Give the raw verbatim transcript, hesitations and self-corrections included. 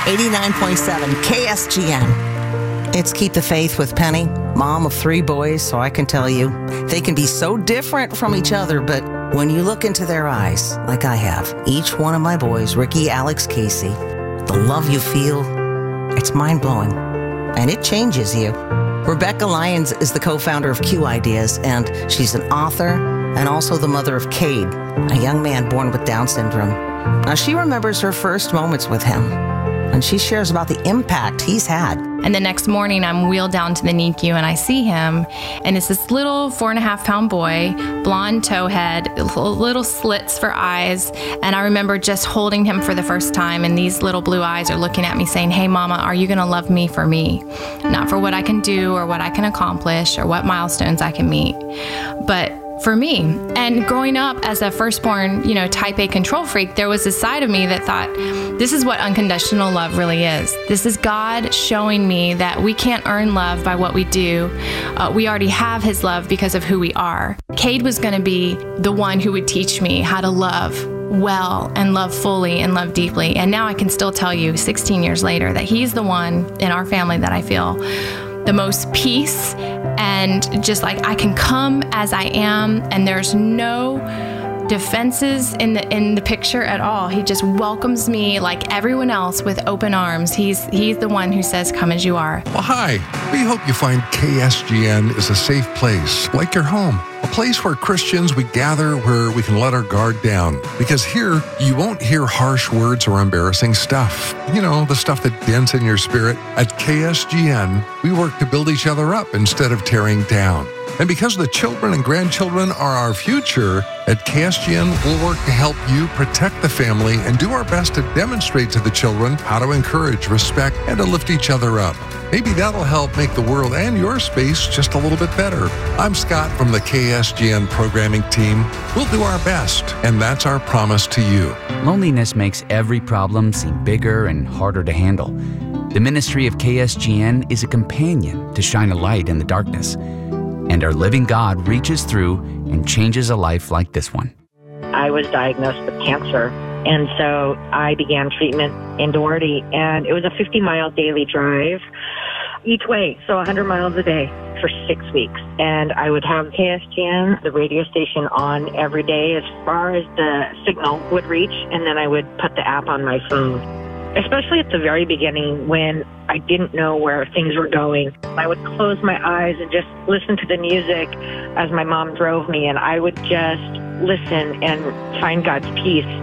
eighty-nine point seven K S G N. It's Keep the Faith with Penny, mom of three boys, so I can tell you, they can be so different from each other, but when you look into their eyes, like I have, each one of my boys, Ricky, Alex, Casey, the love you feel, it's mind-blowing, and it changes you. Rebecca Lyons is the co-founder of Q Ideas, and she's an author and also the mother of Cade, a young man born with Down syndrome. Now, she remembers her first moments with him, and she shares about the impact he's had. And the next morning, I'm wheeled down to the N I C U, and I see him, and it's this little four and a half pound boy, blonde towhead, little slits for eyes, and I remember just holding him for the first time, and these little blue eyes are looking at me saying, "Hey, Mama, are you gonna love me for me? Not for what I can do or what I can accomplish or what milestones I can meet, but for me." And growing up as a firstborn, you know, type A control freak, there was a side of me that thought, this is what unconditional love really is. This is God showing me that we can't earn love by what we do. Uh, we already have his love because of who we are. Cade was going to be the one who would teach me how to love well and love fully and love deeply. And now I can still tell you sixteen years later that he's the one in our family that I feel the most peace, and just like I can come as I am, and there's no defenses in the in the picture at all. He just welcomes me like everyone else with open arms. He's he's the one who says, "Come as you are." Well, hi. We hope you find K S G N is a safe place, like your home. A place where Christians, we gather, where we can let our guard down. Because here, you won't hear harsh words or embarrassing stuff. You know, the stuff that dents in your spirit. At K S G N, we work to build each other up instead of tearing down. And because the children and grandchildren are our future, at K S G N, we'll work to help you protect the family and do our best to demonstrate to the children how to encourage, respect, and to lift each other up. Maybe that'll help make the world and your space just a little bit better. I'm Scott from the K S G N programming team. We'll do our best, and that's our promise to you. Loneliness makes every problem seem bigger and harder to handle. The ministry of K S G N is a companion to shine a light in the darkness. And our living God reaches through and changes a life like this one. I was diagnosed with cancer, and so I began treatment in Doherty, and it was a fifty mile daily drive each way, so one hundred miles a day for six weeks. And I would have K S G N, the radio station, on every day as far as the signal would reach, and then I would put the app on my phone. Especially at the very beginning when I didn't know where things were going. I would close my eyes and just listen to the music as my mom drove me, and I would just listen and find God's peace